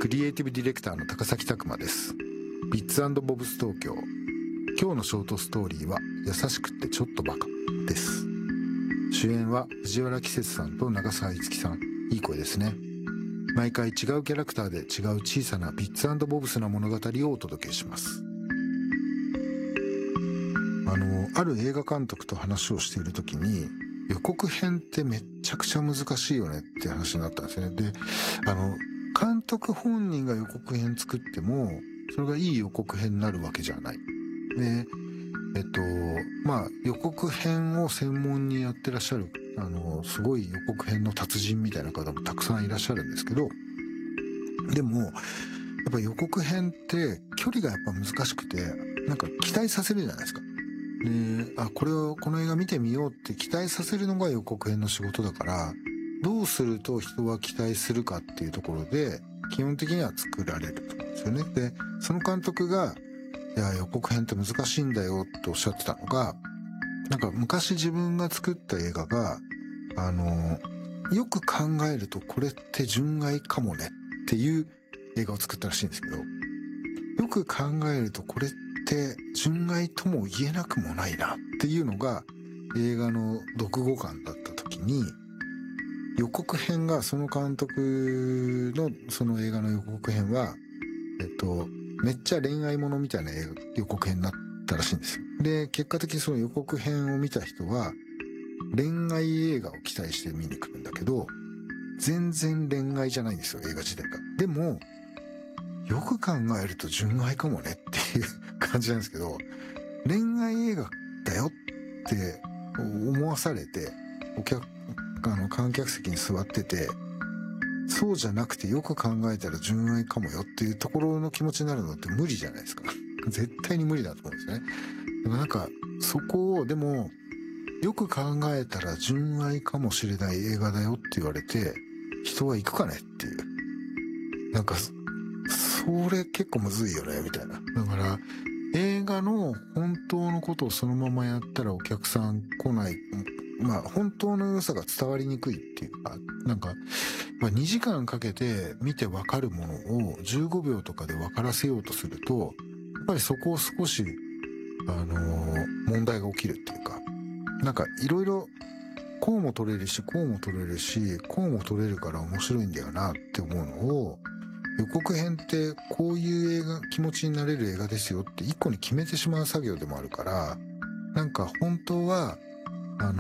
クリエイティブディレクターの高崎拓磨です。ビッツ&ボブス東京。今日のショートストーリーは優しくてちょっとバカです。主演は藤原季節さんと長澤いつきさん。いい声ですね。毎回違うキャラクターで違う小さなビッツ&ボブスな物語をお届けします。ある映画監督と話をしているときに、予告編ってめっちゃくちゃ難しいよねって話になったんですね。で、監督本人が予告編作っても、それがいい予告編になるわけじゃない。で、予告編を専門にやってらっしゃる、すごい予告編の達人みたいな方もたくさんいらっしゃるんですけど、でも、やっぱ予告編って距離がやっぱ難しくて、なんか期待させるじゃないですか。で、この映画見てみようって期待させるのが予告編の仕事だから、どうすると人は期待するかっていうところで、基本的には作られると思うんですよね。で、その監督が、いや、予告編って難しいんだよっておっしゃってたのが、なんか昔自分が作った映画が、よく考えるとこれって純愛かもねっていう映画を作ったらしいんですけど、よく考えるとこれって純愛とも言えなくもないなっていうのが映画の読後感だった時に、予告編がその監督のその映画の予告編は、めっちゃ恋愛ものみたいな予告編になったらしいんですよ。で、結果的にその予告編を見た人は恋愛映画を期待して見に来るんだけど、全然恋愛じゃないんですよ、映画自体が。でも、よく考えると純愛かもねっていう感じなんですけど、恋愛映画だよって思わされて、観客席に座ってて、そうじゃなくてよく考えたら純愛かもよっていうところの気持ちになるのって無理じゃないですか。絶対に無理だと思うんですね。でもなんか、そこをでも、よく考えたら純愛かもしれない映画だよって言われて、人は行くかねっていう。なんか、それ結構むずいよね、みたいな。だから、映画の本当のことをそのままやったらお客さん来ない。本当の良さが伝わりにくいっていうか、なんか、2時間かけて見てわかるものを15秒とかで分からせようとすると、やっぱりそこを少し、問題が起きるっていうか、なんかいろいろこうも取れるし、こうも取れるし、こうも取れるから面白いんだよなって思うのを、予告編ってこういう気持ちになれる映画ですよって一個に決めてしまう作業でもあるから、なんか本当は